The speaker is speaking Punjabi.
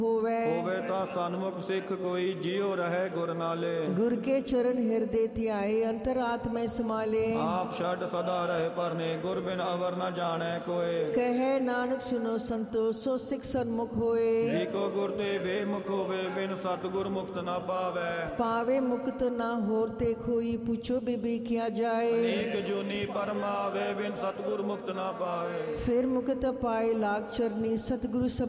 ਹੋਵੇ ਤਾਂ ਸਨਮੁਖ ਸਿੱਖ ਕੋਈ, ਜਿਉ ਰਹੇ ਗੁਰ ਨਾਲੇ। ਗੁਰ ਕੇ ਚਰਨ ਹਿਰਦੇ ਧਿਆਏ, ਅੰਤਰਾਤਮੈ ਸਮਾਲੇ। ਆਪ ਛੱਡ ਸਦਾ ਰਹੇ ਪਰਨੇ, ਗੁਰ ਬਿਨ ਅਵਰ ਨ ਜਾਣੈ ਕੋਏ। ਕਹੈ ਨਾਨਕ ਸੁਨੋ ਸੰਤੋ, ਸੋ ਸਿੱਖ ਸਨਮੁਖ ਹੋਏ। ਜੀ ਕੋ ਗੁਰ ਤੇ ਵੇ ਮੁਖ ਹੋਵੇ, ਬਿਨ ਸਤਿਗੁਰ ਮੁਕਤ ਨਾ ਪਾਵੈ। ਪਾਵੇ ਮੁਕਤ ਨਾ ਹੋਰ ਤੇ ਕੋਈ, ਪੁੱਛੋ ਬਿਬੀ ਕਿਆ ਜਾਏ। ਅਨੇਕ ਜੂਨੀ ਪਰਮਾਵੇ, ਬਿਨ ਸਤਿਗੁਰ ਮੁਕਤ ਨਾ ਪਾਵੇ। ਫਿਰ ਮੁਕਤ ਪਾਏ ਲਾਗ ਚਰਨੀ, ਸਤਿਗੁਰੂ